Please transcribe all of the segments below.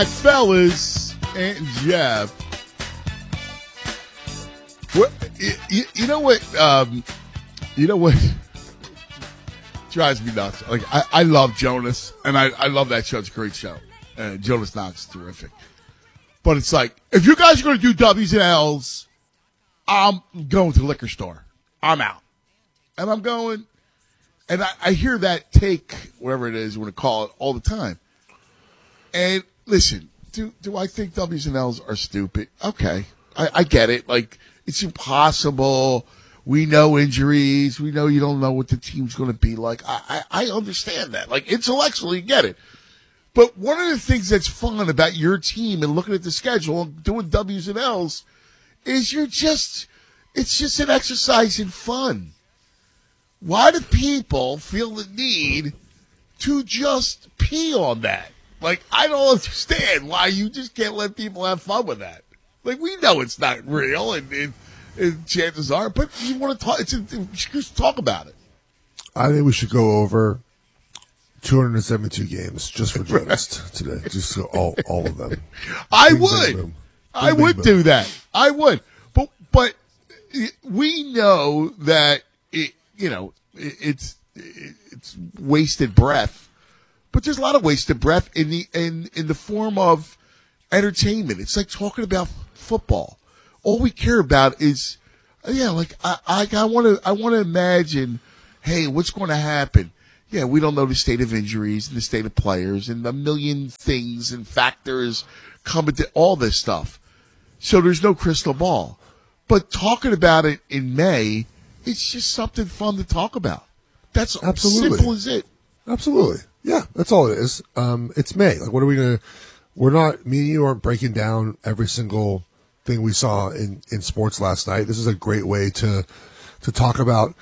Fellas and Jeff. You know what? You know what drives me nuts? Like I love Jonas, and I love that show. It's a great show. Jonas Knox is terrific. But it's like, if you guys are going to do W's and L's, I'm going to the liquor store. I'm out. And I'm going, and I hear that take, whatever it is you want to call it, all the time. And listen, do I think W's and L's are stupid? Okay. I get it. Like, it's impossible. We know injuries. We know you don't know what the team's going to be like. I understand that. Like, intellectually, get it. But one of the things that's fun about your team and looking at the schedule and doing W's and L's is it's just an exercise in fun. Why do people feel the need to just pee on that? Like, I don't understand why you just can't let people have fun with that. Like, we know it's not real, and chances are, but you want to talk. Just talk about it. I think we should go over 272 games just for Jonas today. Just all of them. I would do that. I would. But we know that it's wasted breath. But there's a lot of wasted breath in the form of entertainment. It's like talking about football. All we care about is, I want to imagine, hey, what's going to happen? Yeah, we don't know the state of injuries and the state of players and a million things and factors come into all this stuff. So there's no crystal ball. But talking about it in May, it's just something fun to talk about. That's Absolutely. Simple as it. Absolutely. Yeah, that's all it is. It's May. Like, what are we going to, me and you aren't breaking down every single thing we saw in sports last night. This is a great way to talk about,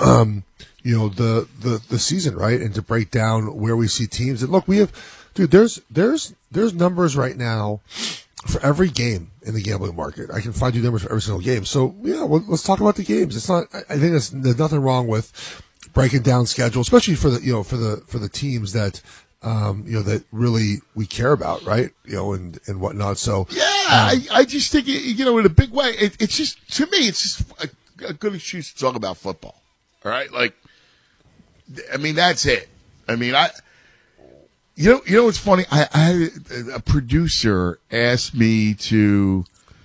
the season, right? And to break down where we see teams. And look, there's numbers right now for every game in the gambling market. I can find you numbers for every single game. So yeah, let's talk about the games. It's not, I think there's nothing wrong with breaking down schedule, especially for the teams that, that really we care about, right? And whatnot. So yeah, I just think, in a big way, it's just, to me, it's just a good excuse to talk about football. All right. Like, I mean, that's it. I mean, what's funny? I had a producer ask me to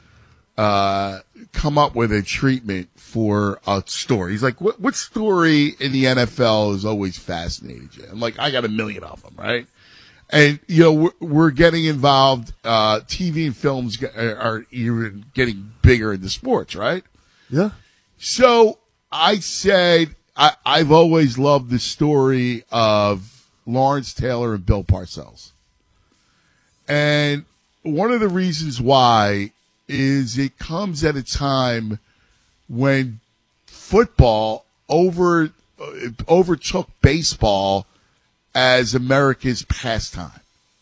come up with a treatment for a story. He's like, what story in the NFL has always fascinated you? I'm like, I got a million of them, right? And, we're getting involved. TV and films are even getting bigger into sports, right? Yeah. So I said, I've always loved the story of Lawrence Taylor and Bill Parcells. And one of the reasons why is it comes at a time when football overtook baseball as America's pastime.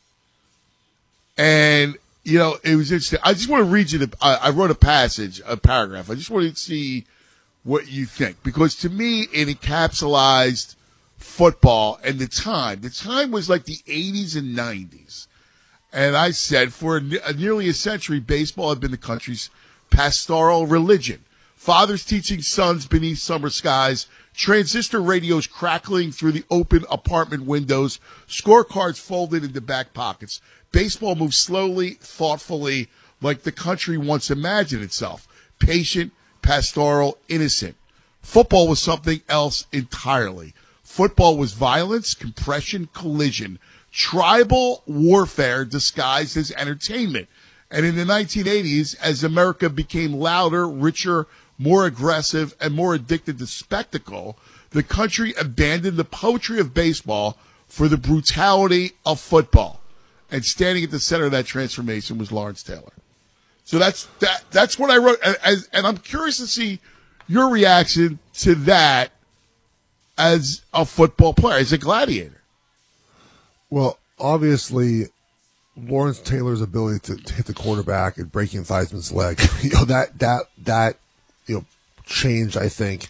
And, it was interesting. I just want to read you I wrote a paragraph. I just want to see what you think. Because to me, it encapsulated football and the time. The time was like the 80s and 90s. And I said, for nearly a century, baseball had been the country's pastoral religion. Fathers teaching sons beneath summer skies, transistor radios crackling through the open apartment windows, scorecards folded into back pockets. Baseball moved slowly, thoughtfully, like the country once imagined itself. Patient, pastoral, innocent. Football was something else entirely. Football was violence, compression, collision, tribal warfare disguised as entertainment. And in the 1980s, as America became louder, richer, more aggressive, and more addicted to spectacle, the country abandoned the poetry of baseball for the brutality of football. And standing at the center of that transformation was Lawrence Taylor. So that's what I wrote. And I'm curious to see your reaction to that as a football player, as a gladiator. Well, obviously, Lawrence Taylor's ability to hit the quarterback and breaking Theismann's leg, that changed, I think.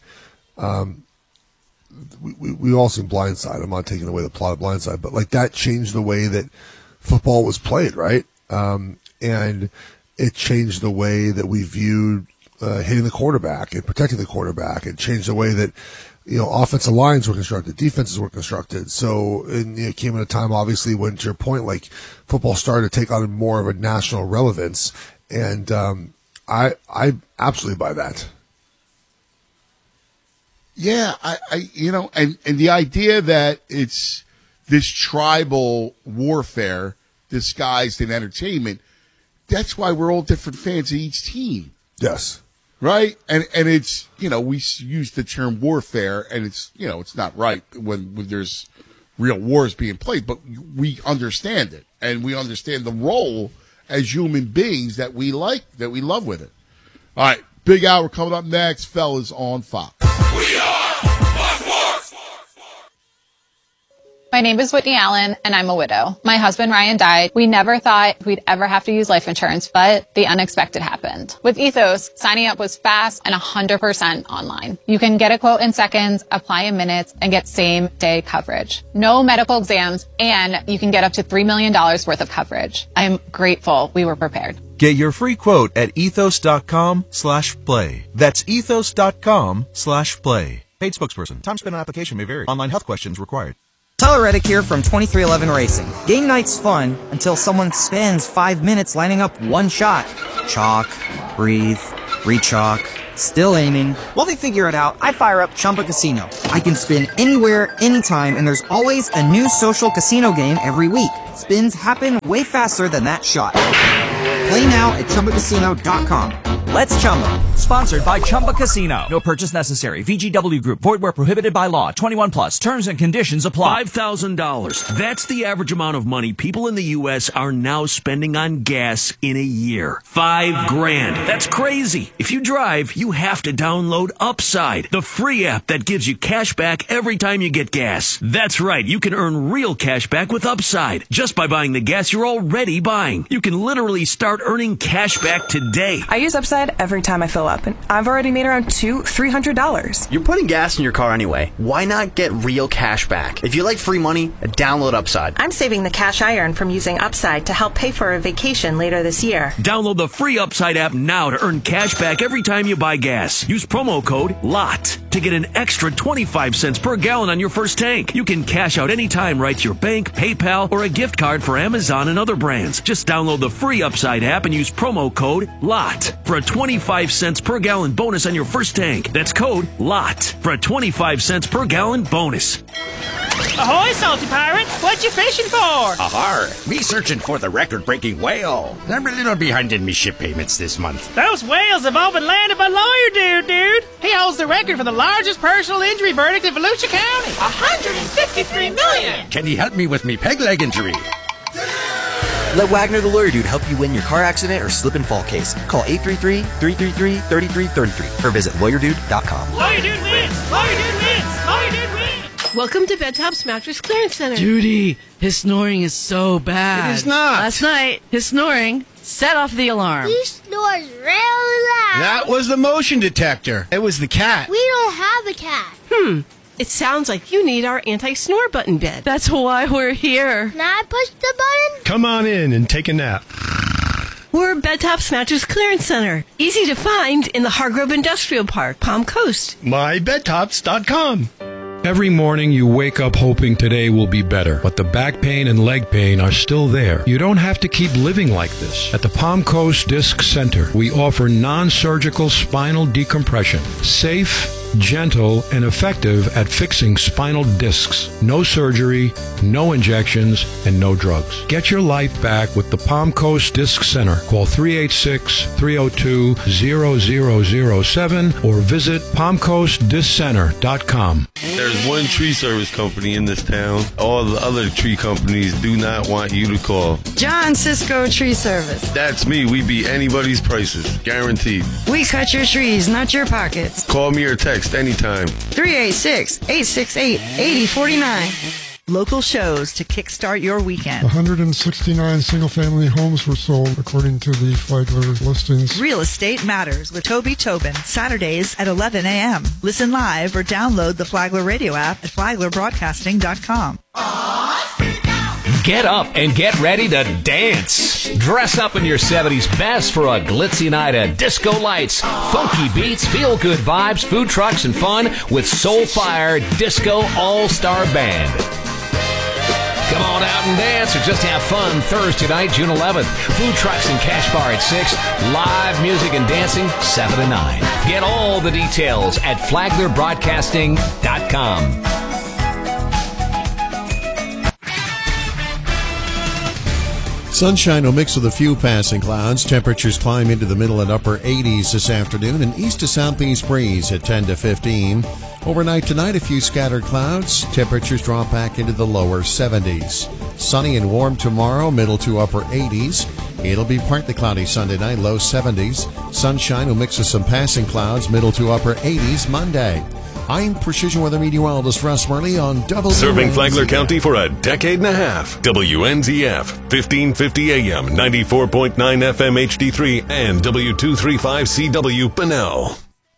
We all seen Blindside. I'm not taking away the plot of Blindside, but like that changed the way that football was played, right? and it changed the way that we viewed hitting the quarterback and protecting the quarterback. It changed the way that offensive lines were constructed, defenses were constructed. So it came at a time, obviously, when, to your point, like football started to take on more of a national relevance, and I absolutely buy that. Yeah, and the idea that it's this tribal warfare disguised in entertainment, that's why we're all different fans of each team. Yes. Right? And it's, we use the term warfare, and it's, it's not right when there's real wars being played, but we understand it, and we understand the role as human beings that we love with it. All right, big hour coming up next. Fellas on Fox. We are Fox Sports. My name is Whitney Allen, and I'm a widow. My husband, Ryan, died. We never thought we'd ever have to use life insurance, but the unexpected happened. With Ethos, signing up was fast and 100% online. You can get a quote in seconds, apply in minutes, and get same-day coverage. No medical exams, and you can get up to $3 million worth of coverage. I am grateful we were prepared. Get your free quote at ethos.com/play. That's ethos.com/play. Paid spokesperson. Time spent on application may vary. Online health questions required. Tyler Reddick here from 2311 Racing. Game night's fun until someone spends 5 minutes lining up one shot. Chalk, breathe, re-chalk, still aiming. While they figure it out, I fire up Chumba Casino. I can spin anywhere, anytime, and there's always a new social casino game every week. Spins happen way faster than that shot. Play now at ChumbaCasino.com. Let's Chumba. Sponsored by Chumba Casino. No purchase necessary. VGW Group. Void where prohibited by law. 21 plus. Terms and conditions apply. $5,000. That's the average amount of money people in the U.S. are now spending on gas in a year. $5,000. That's crazy. If you drive, you have to download Upside, the free app that gives you cash back every time you get gas. That's right. You can earn real cash back with Upside just by buying the gas you're already buying. You can literally start earning cash back today. I use Upside every time I fill up, and I've already made around $200-$300. You're putting gas in your car anyway. Why not get real cash back? If you like free money, download Upside. I'm saving the cash I earn from using Upside to help pay for a vacation later this year. Download the free Upside app now to earn cash back every time you buy gas. Use promo code LOT to get an extra 25 cents per gallon on your first tank. You can cash out anytime right to your bank, PayPal, or a gift card for Amazon and other brands. Just download the free Upside app and use promo code LOT for a 25 cents per gallon bonus on your first tank. That's code LOT for a 25 cents per gallon bonus. Ahoy, salty pirate! What you fishing for? Ahar! Me searching for the record-breaking whale. I'm a little behind in me ship payments this month. Those whales have all been landed by lawyer dude. He holds the record for the largest personal injury verdict in Volusia County. $153 million! Can you help me with me peg leg injury? Let Wagner the Lawyer Dude help you win your car accident or slip and fall case. Call 833-333-3333 or visit LawyerDude.com. Lawyer Dude wins! Lawyer Dude wins! Lawyer Dude wins! Welcome to Bedtop's Mattress Clearance Center. Judy, his snoring is so bad. It is not. Last night, his snoring set off the alarm. He snores real loud. That was the motion detector. It was the cat. We don't have a cat. It sounds like you need our anti-snore button bed. That's why we're here. Can I push the button? Come on in and take a nap. We're Bedtop's Mattress Clearance Center. Easy to find in the Hargrove Industrial Park, Palm Coast. MyBedtops.com. Every morning you wake up hoping today will be better, but the back pain and leg pain are still there. You don't have to keep living like this. At the Palm Coast Disc Center, we offer non-surgical spinal decompression. Safe, gentle, and effective at fixing spinal discs. No surgery, no injections, and no drugs. Get your life back with the Palm Coast Disc Center. Call 386-302-0007 or visit palmcoastdisccenter.com. There's one tree service company in this town. All the other tree companies do not want you to call. John Cisco Tree Service. That's me. We beat anybody's prices. Guaranteed. We cut your trees, not your pockets. Call me or text anytime. 386-868-8049. Local shows to kickstart your weekend. 169 single-family homes were sold, according to the Flagler listings. Real Estate Matters with Toby Tobin, Saturdays at 11 a.m. Listen live or download the Flagler radio app at flaglerbroadcasting.com. Get up and get ready to dance. Dress up in your 70s best for a glitzy night of disco lights, funky beats, feel-good vibes, food trucks, and fun with Soulfire Disco All-Star Band. Come on out and dance or just have fun Thursday night, June 11th. Food trucks and cash bar at 6. Live music and dancing 7 to 9. Get all the details at flaglerbroadcasting.com. Sunshine will mix with a few passing clouds. Temperatures climb into the middle and upper 80s this afternoon. An east to southeast breeze at 10 to 15. Overnight tonight, a few scattered clouds. Temperatures drop back into the lower 70s. Sunny and warm tomorrow, middle to upper 80s. It'll be partly cloudy Sunday night, low 70s. Sunshine will mix with some passing clouds, middle to upper 80s Monday. I'm Precision Weather Meteorologist Russ Murley on WNZF. Serving Flagler County for a decade and a half. WNZF, 1550 AM, 94.9 FM HD3, and W235CW Bunnell.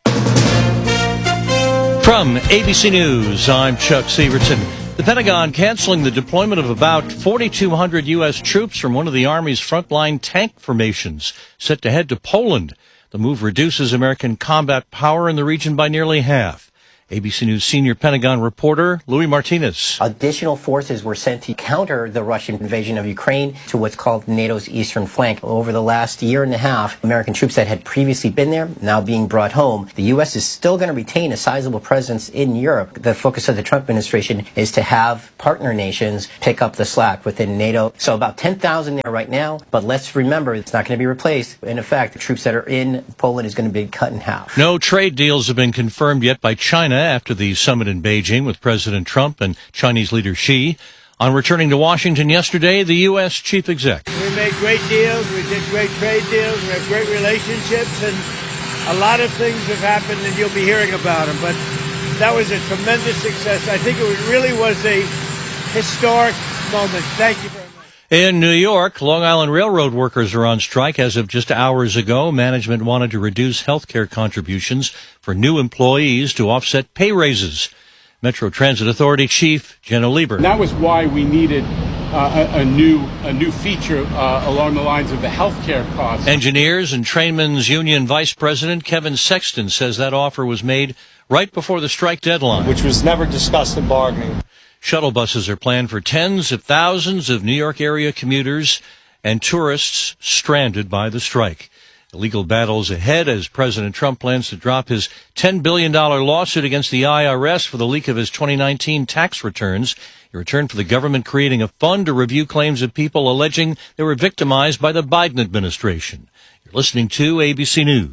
From ABC News, I'm Chuck Severson. The Pentagon canceling the deployment of about 4,200 U.S. troops from one of the Army's frontline tank formations, set to head to Poland. The move reduces American combat power in the region by nearly half. ABC News senior Pentagon reporter Louis Martinez. Additional forces were sent to counter the Russian invasion of Ukraine to what's called NATO's eastern flank. Over the last year and a half, American troops that had previously been there now being brought home. The U.S. is still going to retain a sizable presence in Europe. The focus of the Trump administration is to have partner nations pick up the slack within NATO. So about 10,000 there right now, but let's remember it's not going to be replaced. In effect, the troops that are in Poland is going to be cut in half. No trade deals have been confirmed yet by China after the summit in Beijing with President Trump and Chinese leader Xi. On returning to Washington yesterday, the U.S. chief exec. We made great deals. We did great trade deals. We have great relationships, and a lot of things have happened, and you'll be hearing about them. But that was a tremendous success. I think it really was a historic moment. Thank you very much. In New York, Long Island Railroad workers are on strike. As of just hours ago, management wanted to reduce health care contributions for new employees to offset pay raises. Metro Transit Authority Chief Jenna Lieber. That was why we needed a new feature along the lines of the health care costs. Engineers and Trainmen's Union Vice President Kevin Sexton says that offer was made right before the strike deadline, which was never discussed in bargaining. Shuttle buses are planned for tens of thousands of New York area commuters and tourists stranded by the strike. Legal battles ahead as President Trump plans to drop his $10 billion lawsuit against the IRS for the leak of his 2019 tax returns. In return for the government creating a fund to review claims of people alleging they were victimized by the Biden administration. You're listening to ABC News.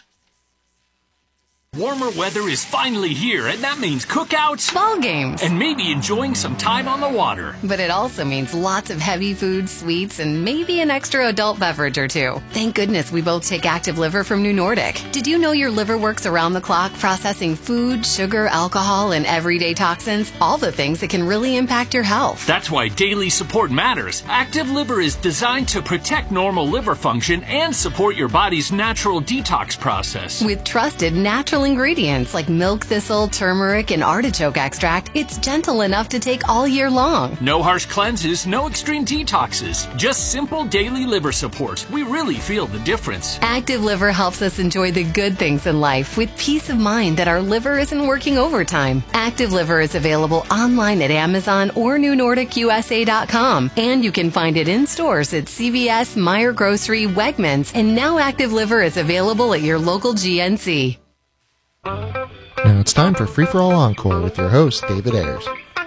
Warmer weather is finally here, and that means cookouts, ball games, and maybe enjoying some time on the water. But it also means lots of heavy foods, sweets, and maybe an extra adult beverage or two. Thank goodness we both take Active Liver from New Nordic. Did you know your liver works around the clock processing food, sugar, alcohol, and everyday toxins? All the things that can really impact your health. That's why daily support matters. Active Liver is designed to protect normal liver function and support your body's natural detox process. With trusted natural ingredients like milk thistle, turmeric, and artichoke extract, it's gentle enough to take all year long. No harsh cleanses, no extreme detoxes, just simple daily liver support. We really feel the difference. Active Liver helps us enjoy the good things in life with peace of mind that our liver isn't working overtime. Active Liver is available online at Amazon or NewNordicUSA.com, and you can find it in stores at CVS, Meijer Grocery, Wegmans, and now Active Liver is available at your local GNC. Now it's time for Free For All Encore with your host, David Ayers.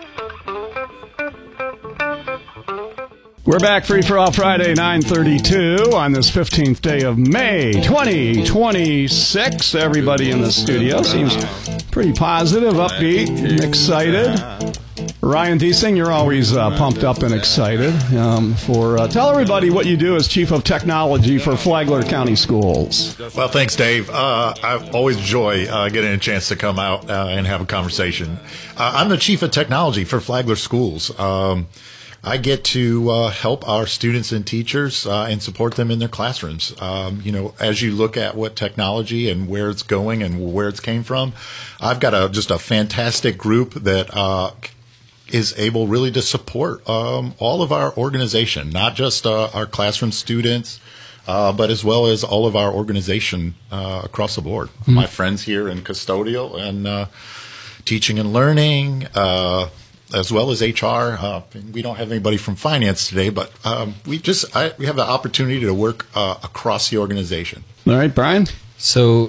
We're back, Free For All Friday, 9:32 on this 15th day of May, 2026. Everybody in the studio seems pretty positive, upbeat, excited. Ryan Deasing, you're always pumped up and excited. Tell everybody what you do as Chief of Technology for Flagler County Schools. Well, thanks, Dave. I always enjoy getting a chance to come out and have a conversation. I'm the Chief of Technology for Flagler Schools. I get to help our students and teachers and support them in their classrooms. As you look at what technology and where it's going and where it's came from, I've got just a fantastic group that is able really to support all of our organization, not just our classroom students, but as well as all of our organization across the board. Mm-hmm. My friends here in custodial and teaching and learning, as well as HR. We don't have anybody from finance today, but we have the opportunity to work across the organization. All right, Brian? So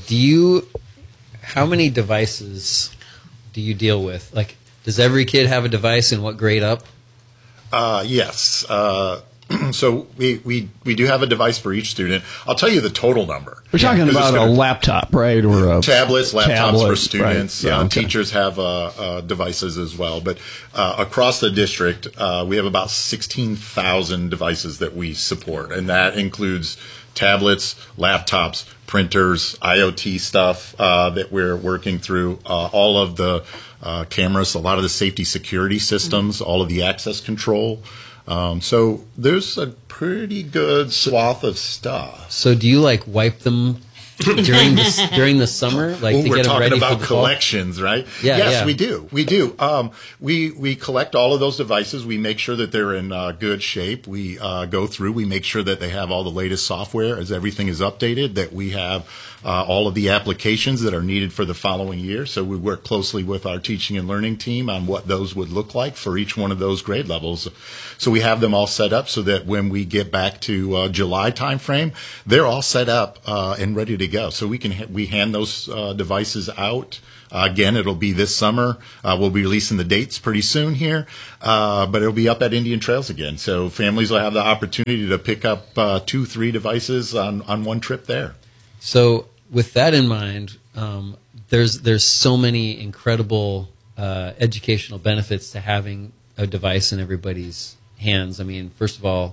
how many devices do you deal with? Like, does every kid have a device, and what grade up? Yes. So we do have a device for each student. I'll tell you the total number. We're talking about a laptop, right? Or tablets, laptops tablet, for students. Right. Yeah, okay. Teachers have devices as well. But across the district, we have about 16,000 devices that we support, and that includes tablets, laptops, printers, IoT stuff that we're working through, all of the cameras, a lot of the safety security systems, all of the access control. So there's a pretty good swath of stuff. So do you wipe them during the summer, to we're get them talking ready about for the collections, right? Yeah, yes, yeah. we do. We collect all of those devices. We make sure that they're in good shape. We go through. We make sure that they have all the latest software as everything is updated. That we have all of the applications that are needed for the following year. So we work closely with our teaching and learning team on what those would look like for each one of those grade levels. So we have them all set up so that when we get back to July timeframe, they're all set up and ready to go. So we hand those devices out. Again, it'll be this summer. We'll be releasing the dates pretty soon here, but it'll be up at Indian Trails again. So families will have the opportunity to pick up 2-3 devices on one trip there. So with that in mind, there's so many incredible educational benefits to having a device in everybody's hands. I mean, first of all,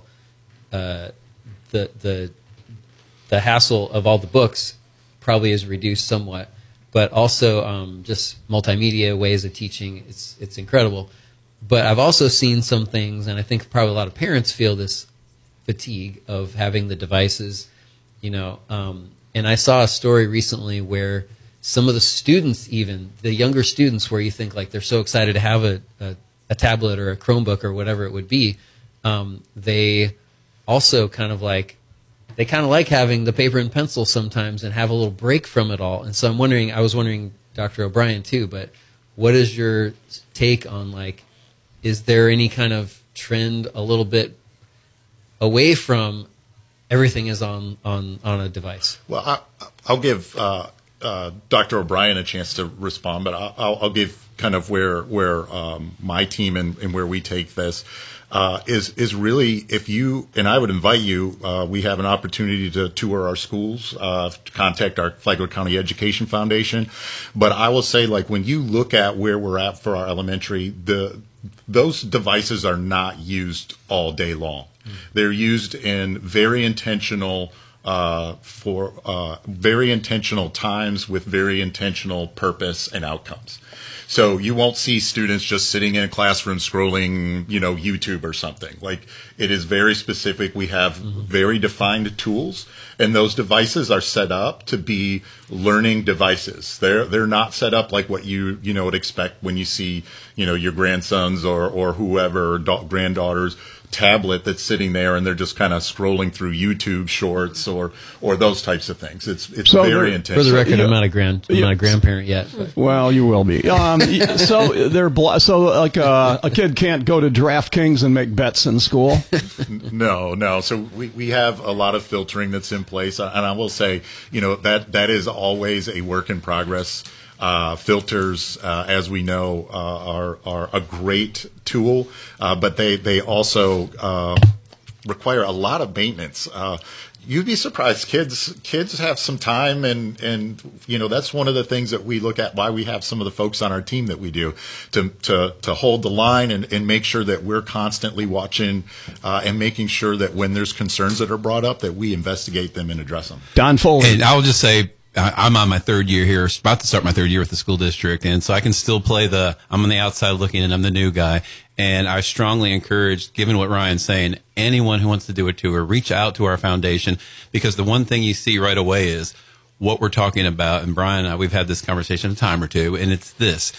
the hassle of all the books probably is reduced somewhat, but also just multimedia ways of teaching, it's incredible. But I've also seen some things, and I think probably a lot of parents feel this fatigue of having the devices, and I saw a story recently where some of the students, even the younger students, where you think they're so excited to have a tablet or a Chromebook or whatever it would be, they also kind of like having the paper and pencil sometimes and have a little break from it all. And so I was wondering, Dr. O'Brien too, but what is your take on is there any kind of trend a little bit away from everything is on a device? Well, I'll give Dr. O'Brien a chance to respond, but I'll give kind of where my team and where we take this is really, if you, and I would invite you, we have an opportunity to tour our schools, to contact our Flagler County Education Foundation. But I will say, when you look at where we're at for our elementary, those devices are not used all day long. They're used in very intentional very intentional times with very intentional purpose and outcomes. So you won't see students just sitting in a classroom scrolling, YouTube or something. It is very specific. We have very defined tools, and those devices are set up to be learning devices. They're not set up like what you would expect when you see, your grandsons or whoever, granddaughters, tablet that's sitting there and they're just kind of scrolling through YouTube shorts or those types of things. It's so very intense. For the record, I'm not a grandparent yet. Well, you will be. So a kid can't go to DraftKings and make bets in school. No. So we have a lot of filtering that's in place, and I will say, that is always a work in progress. Filters, as we know, are a great tool, but they also require a lot of maintenance. You'd be surprised. Kids have some time, and that's one of the things that we look at. Why we have some of the folks on our team that we do to hold the line and make sure that we're constantly watching and making sure that when there's concerns that are brought up, that we investigate them and address them. Don Foley. And I'll just say, I'm on my third year here, about to start my third year with the school district, and so I can still play I'm on the outside looking in, I'm the new guy, and I strongly encourage, given what Ryan's saying, anyone who wants to do a tour, reach out to our foundation, because the one thing you see right away is what we're talking about, and Brian and I, we've had this conversation a time or two, and it's this.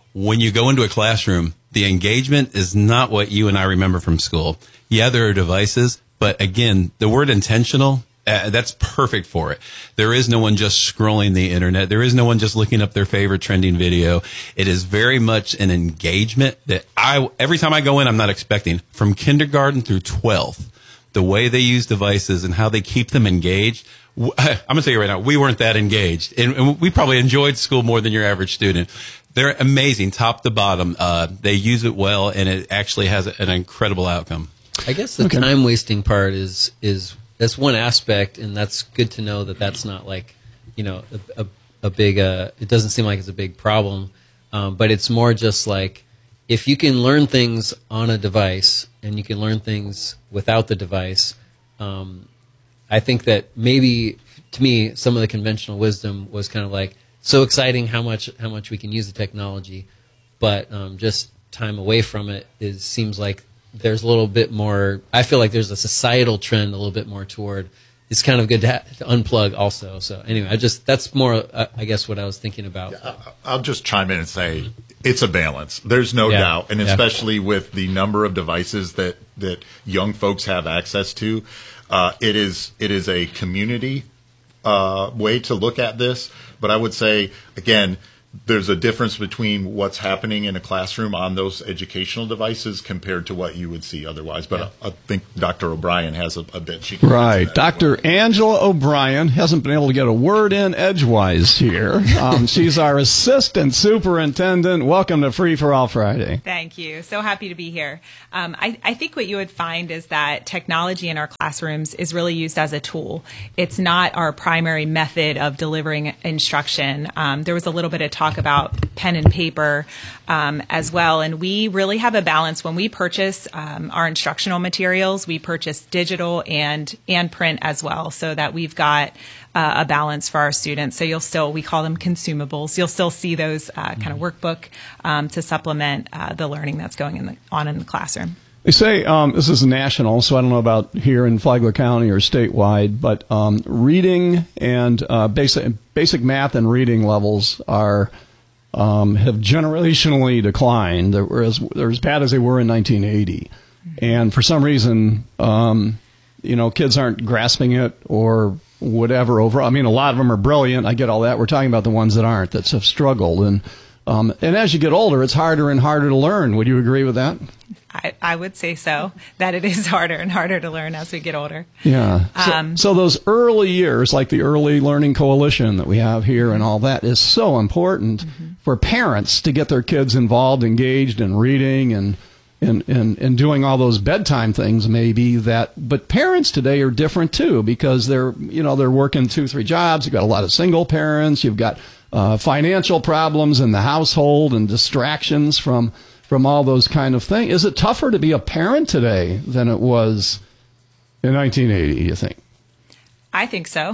when you go into a classroom, the engagement is not what you and I remember from school. Yeah, there are devices, but again, the word intentional, that's perfect for it. There is no one just scrolling the internet. There is no one just looking up their favorite trending video. It is very much an engagement that every time I go in, I'm not expecting. From kindergarten through 12th, the way they use devices and how they keep them engaged. I'm going to tell you right now, we weren't that engaged. And we probably enjoyed school more than your average student. They're amazing, top to bottom. They use it well, and it actually has an incredible outcome. I guess the time wasting part is that's one aspect, and that's good to know that that's not like, a big. It doesn't seem like it's a big problem, but it's more just like if you can learn things on a device and you can learn things without the device. I think that maybe to me some of the conventional wisdom was kind of like, so exciting how much we can use the technology, but just time away from it seems like there's a little bit more. I feel like there's a societal trend a little bit more toward it's kind of good to unplug also. So anyway, that's more I guess what I was thinking about. Yeah, I'll just chime in and say it's a balance. There's no doubt, and especially with the number of devices that young folks have access to, it is a community way to look at this. But I would say, again, there's a difference between what's happening in a classroom on those educational devices compared to what you would see otherwise. But I think Dr. O'Brien has a bit. She can right. Dr. Angela O'Brien hasn't been able to get a word in edgewise here. She's our assistant superintendent. Welcome to Free for All Friday. Thank you. So happy to be here. I think what you would find is that technology in our classrooms is really used as a tool. It's not our primary method of delivering instruction. There was a little bit of talk about pen and paper as well, and we really have a balance when we purchase our instructional materials. We purchase digital and print as well, so that we've got a balance for our students. So we call them consumables. You'll still see those kind of workbook to supplement the learning that's going on in the classroom. They say this is national, so I don't know about here in Flagler County or statewide, but reading and basic math and reading levels have generationally declined. They're as bad as they were in 1980, and for some reason, kids aren't grasping it or whatever. I mean, a lot of them are brilliant. I get all that. We're talking about the ones that aren't, that have struggled, and as you get older, it's harder and harder to learn. Would you agree with that? I would say so, that it is harder and harder to learn as we get older. Yeah. So those early years, like the Early Learning Coalition that we have here and all that, is so important for parents to get their kids involved, engaged in reading and doing all those bedtime things maybe but parents today are different too, because they're working 2-3 jobs. You've got a lot of single parents. You've got financial problems in the household and distractions from all those kind of things. Is it tougher to be a parent today than it was in 1980, you think? I think so.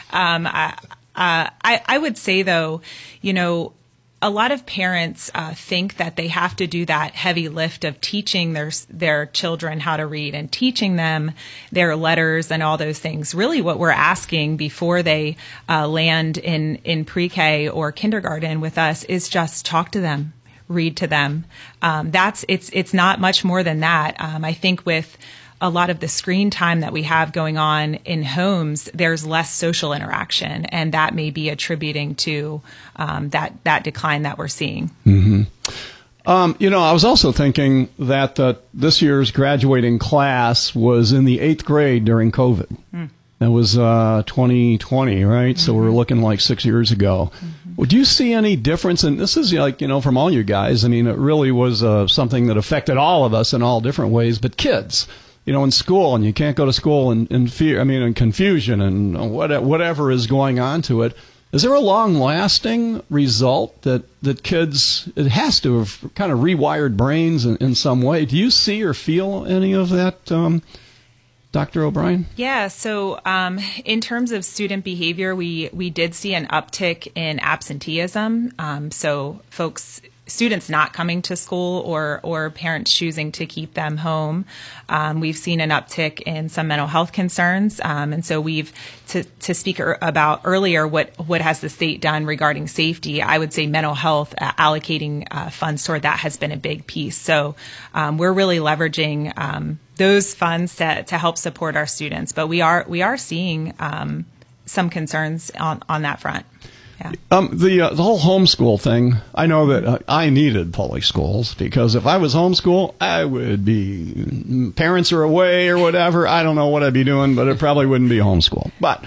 I would say, though, a lot of parents think that they have to do that heavy lift of teaching their children how to read and teaching them their letters and all those things. Really what we're asking before they land in pre-K or kindergarten with us is just talk to them. Read to them. It's not much more than that. I think with a lot of the screen time that we have going on in homes, there's less social interaction, and that may be attributing to that decline that we're seeing. Mm-hmm. I was also thinking that this year's graduating class was in the 8th grade during COVID. That was 2020, right? So we're looking like 6 years ago. Would you see any difference? And this is from all you guys. I mean, it really was something that affected all of us in all different ways. But kids, in school, and you can't go to school in fear. I mean, in confusion and whatever is going on to it. Is there a long-lasting result that kids? It has to have kind of rewired brains in some way. Do you see or feel any of that? Dr. O'Brien? Yeah, so in terms of student behavior, we did see an uptick in absenteeism. So folks students not coming to school or parents choosing to keep them home. We've seen an uptick in some mental health concerns. And so we've, to speak about earlier, what has the state done regarding safety, I would say mental health, allocating funds toward that has been a big piece. So we're really leveraging those funds to help support our students. But we are seeing some concerns on that front. Yeah. The whole homeschool thing, I know that I needed public schools because if I was homeschool, I would be, parents are away or whatever. I don't know what I'd be doing, but it probably wouldn't be homeschool. But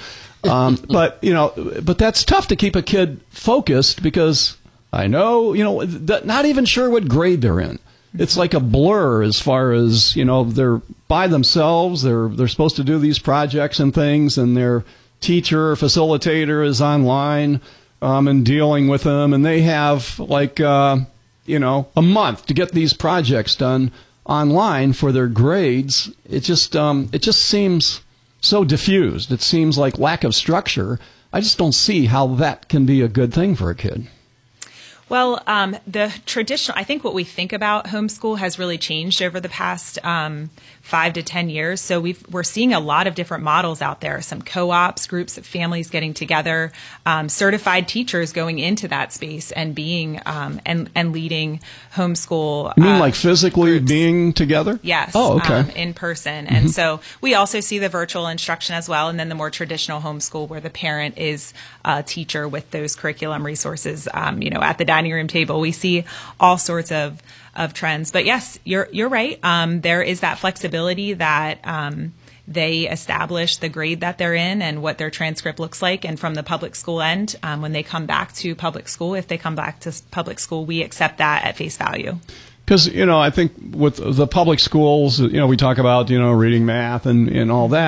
that's tough to keep a kid focused because I know, not even sure what grade they're in. It's like a blur as far as, they're by themselves. They're supposed to do these projects and things, and their teacher or facilitator is online. And dealing with them, and they have a month to get these projects done online for their grades. It just seems so diffused. It seems like lack of structure. I just don't see how that can be a good thing for a kid. Well, the traditional, I think what we think about homeschool has really changed over the past 5 to 10 years. So we're seeing a lot of different models out there, some co-ops, groups of families getting together, certified teachers going into that space and being and leading homeschool. You mean like physically groups. Being together? Yes. Oh, okay. In person. And so we also see the virtual instruction as well, and then the more traditional homeschool where the parent is a teacher with those curriculum resources, at the dining room table. We see all sorts of trends. But yes, you're right. There is that flexibility that they establish the grade that they're in and what their transcript looks like. And from the public school end, when they come back to public school, if they come back to public school, we accept that at face value. Because, I think with the public schools, we talk about, reading, math, and all that.